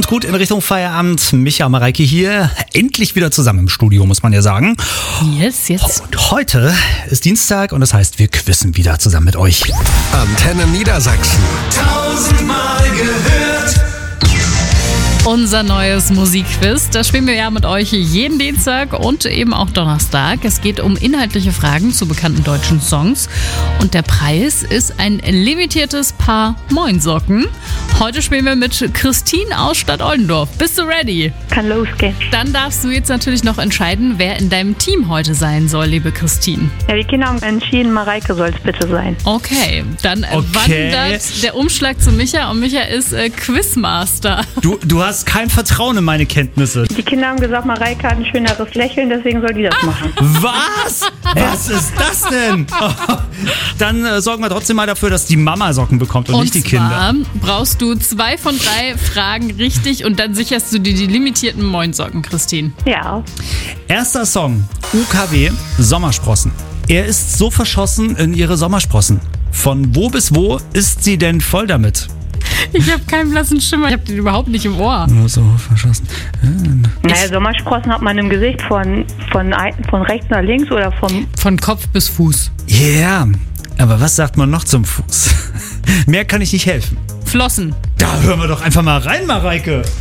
und gut in Richtung Feierabend. Micha und Mareike hier. Endlich wieder zusammen im Studio, muss man ja sagen. Yes. Und heute ist Dienstag und das heißt, wir quizzen wieder zusammen mit euch. Antenne Niedersachsen. 1000-mal gehört. Unser neues Musikquiz, das spielen wir ja mit euch jeden Dienstag und eben auch Donnerstag. Es geht um inhaltliche Fragen zu bekannten deutschen Songs und der Preis ist ein limitiertes Paar Moinsocken. Heute spielen wir mit Christine aus Stadt-Oldendorf. Bist du ready? Kann losgehen. Dann darfst du jetzt natürlich noch entscheiden, wer in deinem Team heute sein soll, liebe Christine. Ja, die Kinder haben entschieden, Mareike soll es bitte sein. Okay, dann wandert der Umschlag zu Micha und Micha ist Quizmaster. Du hast kein Vertrauen in meine Kenntnisse. Die Kinder haben gesagt, Mareike hat ein schöneres Lächeln, deswegen soll die das machen. Was? Was ist das denn? Dann sorgen wir trotzdem mal dafür, dass die Mama Socken bekommt und nicht die Kinder. Und zwar brauchst du 2 von 3 Fragen richtig und dann sicherst du dir die limitierten Moinsocken, Christine. Ja. Erster Song, UKW, Sommersprossen. Er ist so verschossen in ihre Sommersprossen. Von wo bis wo ist sie denn voll damit? Ich habe keinen blassen Schimmer. Ich habe den überhaupt nicht im Ohr. Nur so verschossen. Naja, Sommersprossen hat man im Gesicht von rechts nach links oder Von Kopf bis Fuß. Ja, yeah, aber was sagt man noch zum Fuß? Mehr kann ich nicht helfen. Flossen. Da hören wir doch einfach mal rein, Mareike.